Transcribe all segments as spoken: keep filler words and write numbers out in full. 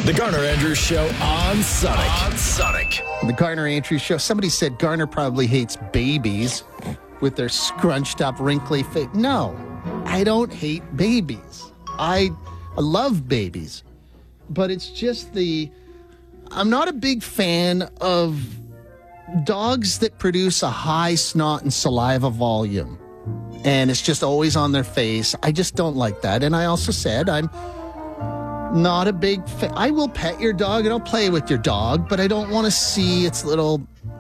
The Garner Andrews Show on Sonic. On Sonic. The Garner Andrews Show. Somebody said Garner probably hates babies with their scrunched up, wrinkly face. No, I don't hate babies. I, I love babies. But it's just the... I'm not a big fan of dogs that produce a high snot and saliva volume. And it's just always on their face. I just don't like that. And I also said I'm not a big fan. I will pet your dog and I'll play with your dog, but I don't want to see its little...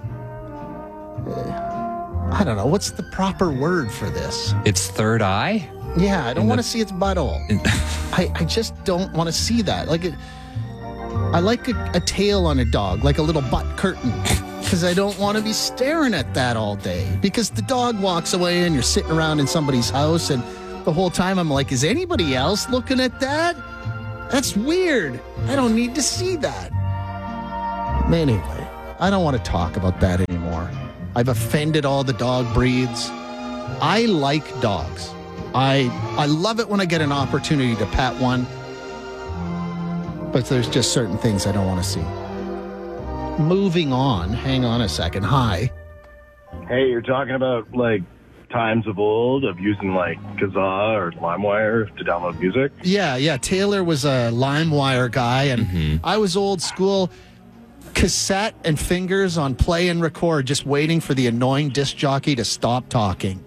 Uh, I don't know. What's the proper word for this? Its third eye? Yeah, I don't want to the... see its butthole. I, I just don't want to see that. Like, it, I like a, a tail on a dog, like a little butt curtain, because I don't want to be staring at that all day. Because the dog walks away and you're sitting around in somebody's house, and the whole time I'm like, is anybody else looking at that? That's weird. I don't need to see that. Anyway, I don't want to talk about that anymore. I've offended all the dog breeds. I like dogs. I I love it when I get an opportunity to pet one. But there's just certain things I don't want to see. Moving on. Hang on a second. Hi. Hey, you're talking about, like, times of old of using, like, Kazaa or LimeWire to download music? Yeah, yeah. Taylor was a LimeWire guy, and mm-hmm. I was old school. Cassette and fingers on play and record, just waiting for the annoying disc jockey to stop talking.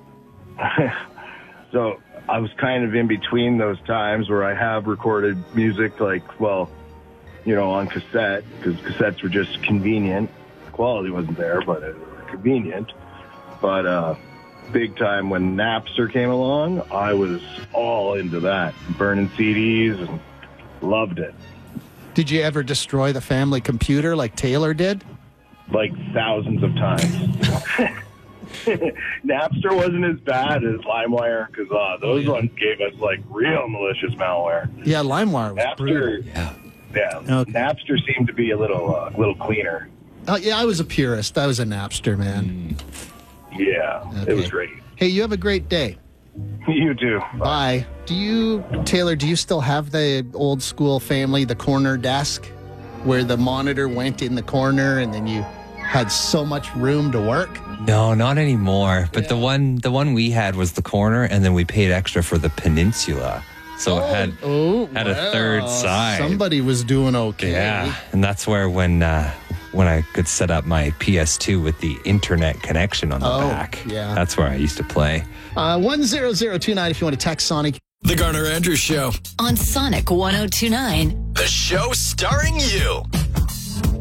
So I was kind of in between those times where I have recorded music, like, well, you know, on cassette, because cassettes were just convenient. The quality wasn't there, but it was convenient. But uh, big time when Napster came along, I was all into that, burning C Ds and loved it. Did you ever destroy the family computer like Taylor did? Like thousands of times. Napster wasn't as bad as LimeWire, because uh, those oh, yeah. ones gave us, like, real malicious malware. Yeah, LimeWire was Napster, brutal. Yeah, yeah. Okay. Napster seemed to be a little, uh, little cleaner. Uh, yeah, I was a purist. I was a Napster man. Mm. Yeah, okay. It was great. Hey, you have a great day. You too. Bye. Bye. Do you, Taylor, do you still have the old school family, the corner desk, where the monitor went in the corner and then you had so much room to work? No, not anymore. But yeah. the one the one we had was the corner, and then we paid extra for the peninsula. So oh, it had, oh, had well, a third side. Somebody was doing okay. Yeah, and that's where when uh, when I could set up my P S two with the internet connection on the oh, back. Yeah. That's where I used to play. Uh, one zero zero two nine if you want to text Sonic. The Garner Andrews Show. On Sonic one oh two nine. The show starring you.